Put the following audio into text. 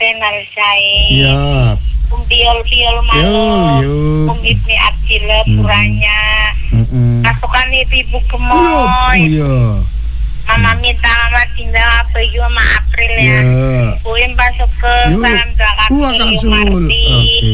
tenar sae. Iya. Piol mau. Ibni Abdillah puranya. Pasukan ibu gemoy. Iya. Mama minta mama tinggal apa juga sama April ya. Buim masuk ke salam zakat. Oke.